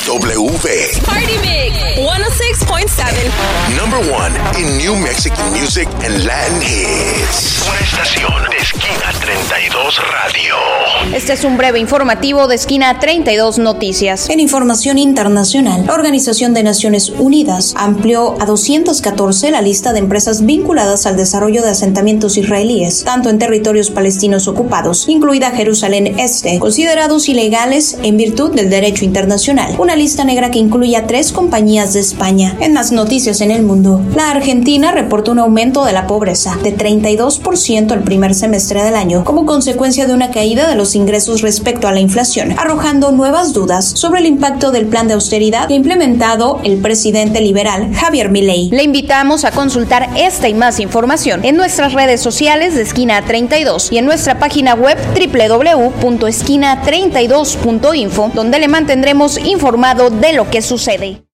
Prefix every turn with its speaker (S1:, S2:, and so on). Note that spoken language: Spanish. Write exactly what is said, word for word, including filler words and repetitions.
S1: W.
S2: Party Mix one oh six point seven.
S1: Number one in New Mexican music and Latin hits. Una estación de Esquina treinta y dos Radio.
S3: Este es un breve informativo de Esquina treinta y dos Noticias.
S4: En información internacional, la Organización de Naciones Unidas amplió a doscientas catorce la lista de empresas vinculadas al desarrollo de asentamientos israelíes, tanto en territorios palestinos ocupados, incluida Jerusalén Este, considerados ilegales en virtud del derecho internacional. Una lista negra que incluye a tres compañías de España. En más noticias en el mundo, la Argentina reportó un aumento de la pobreza de treinta y dos por ciento el primer semestre del año, como consecuencia de una caída de los ingresos respecto a la inflación, arrojando nuevas dudas sobre el impacto del plan de austeridad que ha implementado el presidente liberal Javier Milei.
S3: Le invitamos a consultar esta y más información en nuestras redes sociales de Esquina treinta y dos y en nuestra página web doble u doble u doble u punto esquina treinta y dos punto info, donde le mantendremos informado de lo que sucede.